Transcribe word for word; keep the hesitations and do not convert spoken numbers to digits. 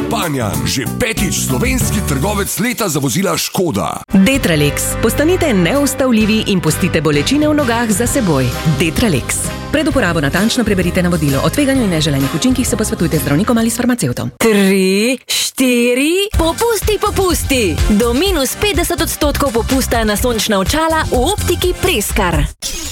Panjan, že petič slovenski trgovec leta za vozila Škoda. Detralex. Postanite neustavljivi in pustite bolečine v nogah za seboj. Detralex. Pred uporabo natančno preberite navodilo. O tveganju in neželenih učinkih se posvetujte z zdravnikom ali s farmacevtom. Tri, štiri, popusti, popusti. Do minus petdeset odstotkov popusta na sončna očala v optiki Preskar.